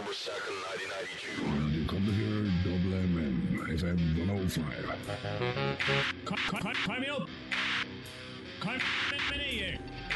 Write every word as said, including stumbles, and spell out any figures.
November second, nineteen ninety-two. Radio Computer double M M, F M one oh five. Kom, kom, kom, kom igjen! Kom igjen!